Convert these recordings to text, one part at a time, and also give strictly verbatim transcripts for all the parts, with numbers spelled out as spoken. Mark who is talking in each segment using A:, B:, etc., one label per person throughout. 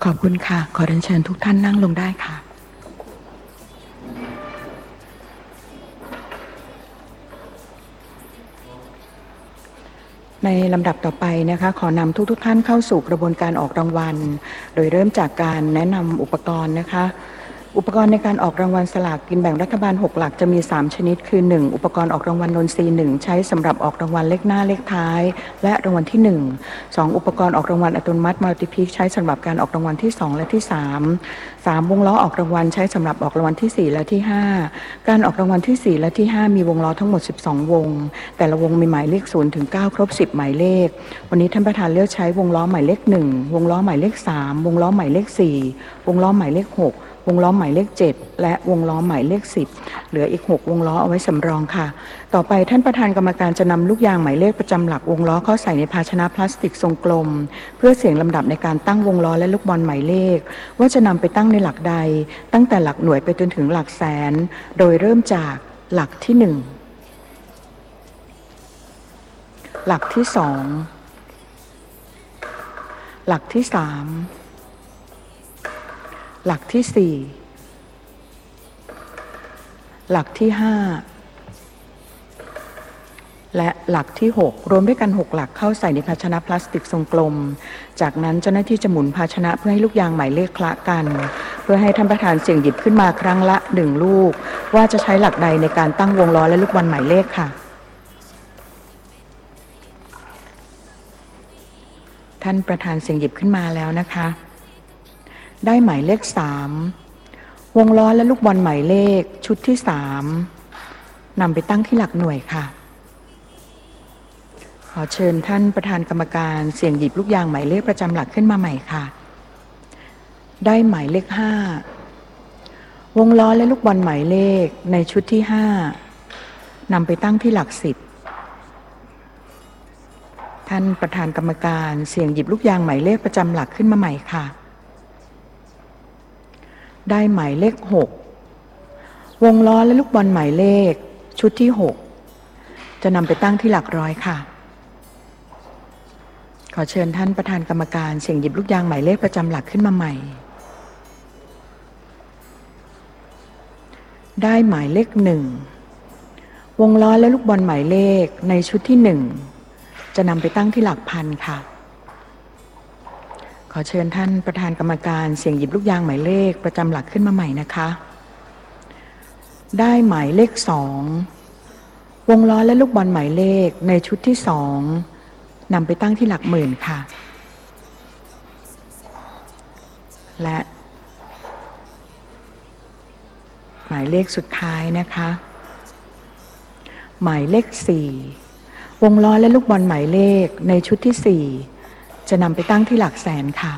A: ขอบคุณค่ะขอเรียนเชิญทุกท่านนั่งลงได้ค่ะในลำดับต่อไปนะคะขอนำทุกทุกท่านเข้าสู่กระบวนการออกรางวัลโดยเริ่มจากการแนะนำอุปกรณ์นะคะอุปกรณ์ในการออกรางวัลสลากกินแบ่งรัฐบาลหกหลักจะมีสามชนิดคือหนึ่งอุปกรณ์ออกรางวัลนนทรีย์หนึ่งใช้สำหรับออกรางวัลเลขหน้าเลขท้ายและรางวัลที่หนึ่ง สองอุปกรณ์ออกรางวัลอัตโนมัติมัลติพิกใช้สำหรับการออกรางวัลที่สองและที่สาม สามวงล้อออกรางวัลใช้สำหรับออกรางวัลที่สี่และที่ห้าการออกรางวัลที่สี่และที่ห้ามีวงล้อทั้งหมดสิบสองวงแต่ละวงมีหมายเลขศูนย์ถึงเก้าครบสิบหมายเลขวันนี้ท่านประธานเลือกใช้วงล้อหมายเลขหนึ่งวงล้อหมายเลขสามวงล้อหมายเลขสี่วงล้อหมายเลขหกวงล้อหมายเลขเจ็ดและวงล้อหมายเลขสิบเหลืออีกหกวงล้อเอาไว้สำรองค่ะต่อไปท่านประธานกรรมการจะนำลูกยางหมายเลขประจำหลักวงล้อเข้าใส่ในภาชนะพลาสติกทรงกลมเพื่อเสี่ยงลำดับในการตั้งวงล้อและลูกบอลหมายเลขว่าจะนำไปตั้งในหลักใดตั้งแต่หลักหน่วยไปจนถึงหลักแสนโดยเริ่มจากหลักที่หนึ่งหลักที่สองหลักที่สามหลักที่สี่หลักที่ห้าและหลักที่หกรวมด้วยกันหกหลักเข้าใส่ในภาชนะพลาสติกทรงกลมจากนั้นเจ้าหน้าที่จะหมุนภาชนะเพื่อให้ลูกยางหมายเลขคละกันเพื่อให้ท่านประธานเสี่ยงหยิบขึ้นมาครั้งละหนึ่งลูกว่าจะใช้หลักใดในการตั้งวงล้อและลูกบอลหมายเลขค่ะท่านประธานเสี่ยงหยิบขึ้นมาแล้วนะคะได้หมายเลขสามวงล้อและลูกบอลหมายเลขชุดที่สามนำไปตั้งที่หลักหน่วยค่ะขอเชิญท่านประธานกรรมการเสี่ยงหยิบลูกยางหมายเลขประจำหลักขึ้นมาใหม่ค่ะได้หมายเลขห้าวงล้อและลูกบอลหมายเลขในชุดที่ห้านำไปตั้งที่หลักสิบท่านประธานกรรมการเสี่ยงหยิบลูกยางหมายเลขประจำหลักขึ้นมาใหม่ค่ะได้หมายเลขหกวงล้อและลูกบอลหมายเลขชุดที่หกจะนำไปตั้งที่หลักร้อยค่ะขอเชิญท่านประธานกรรมการเสี่ยงหยิบลูกยางหมายเลขประจำหลักขึ้นมาใหม่ได้หมายเลขหนึ่งวงล้อและลูกบอลหมายเลขในชุดที่หนึ่งจะนำไปตั้งที่หลักพันค่ะขอเชิญท่านประธานกรรมการเสี่ยงหยิบลูกยางหมายเลขประจำหลักขึ้นมาใหม่นะคะได้หมายเลขสองวงล้อและลูกบอลหมายเลขในชุดที่สองนำไปตั้งที่หลักหมื่นค่ะและหมายเลขสุดท้ายนะคะหมายเลขสี่วงล้อและลูกบอลหมายเลขในชุดที่สี่จะนำไปตั้งที่หลักแสนค่ะ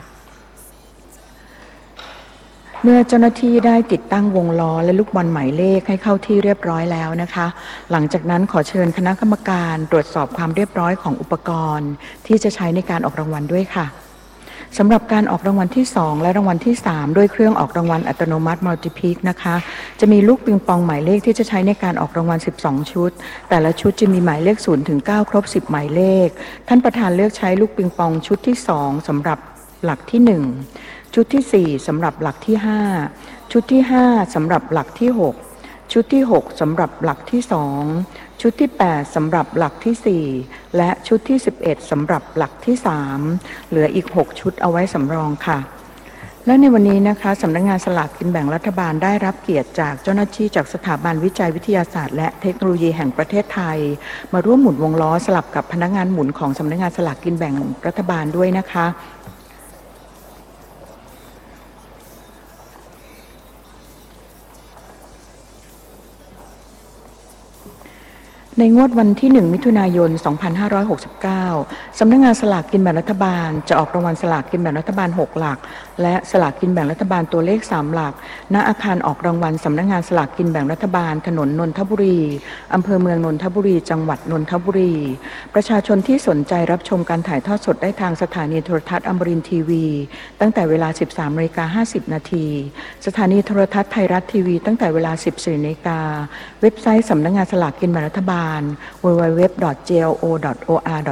A: เมื่อเจ้าหน้าที่ได้ติดตั้งวงล้อและลูกบอลหมายเลขให้เข้าที่เรียบร้อยแล้วนะคะหลังจากนั้นขอเชิญคณะกรรมการตรวจสอบความเรียบร้อยของอุปกรณ์ที่จะใช้ในการออกรางวัลด้วยค่ะสำหรับการออกรางวัลที่สองและรางวัลที่สามด้วยเครื่องออกรางวัลอัตโนมัติมัลติพิกนะคะจะมีลูกปิงปองหมายเลขที่จะใช้ในการออกรางวัลสิบสองชุดแต่ละชุดจะมีหมายเลขศูนย์ถึงเก้าครบสิบหมายเลขท่านประธานเลือกใช้ลูกปิงปองชุดที่สองสำหรับหลักที่หนึ่งชุดที่สี่สำหรับหลักที่ห้าชุดที่ห้าสำหรับหลักที่หกชุดที่หกสำหรับหลักที่สองชุดที่แปดสำหรับหลักที่สี่และชุดที่สิบเอ็ดสำหรับหลักที่สามเหลืออีกหกชุดเอาไว้สำรองค่ะและในวันนี้นะคะสำนักงานสลากกินแบ่งรัฐบาลได้รับเกียรติจากเจ้าหน้าที่จากสถาบันวิจัยวิทยาศาสตร์และเทคโนโลยีแห่งประเทศไทยมาร่วมหมุนวงล้อสลับกับพนักงานหมุนของสำนักงานสลากกินแบ่งรัฐบาลด้วยนะคะในงวดวันที่หนึ่งมิถุนายนสองพันห้าร้อยหกสิบเก้าสำนักงานสลากกินแบ่งรัฐบาลจะออกรางวัลสลากกินแบ่งรัฐบาลหกหลักและสลากกินแบ่งรัฐบาลตัวเลขสามหลักณอาคารออกรางวัลสำนักงานสลากกินแบ่งรัฐบาลถนนนนทบุรีอำเภอเมืองนนทบุรีจังหวัดนนทบุรีประชาชนที่สนใจรับชมการถ่ายทอดสดได้ทางสถานีโทรทัศน์อมรินทร์ทีวีตั้งแต่เวลา สิบสามนาฬิกาห้าสิบนาทีสถานีโทรทัศน์ไทยรัฐทีวีตั้งแต่เวลา สิบสี่นาฬิกาเว็บไซต์สำนักงานสลากกินแบ่งรัฐบาล ดับเบิลยู ดับเบิลยู ดับเบิลยู ดอท จี แอล โอ ดอท โอ อาร์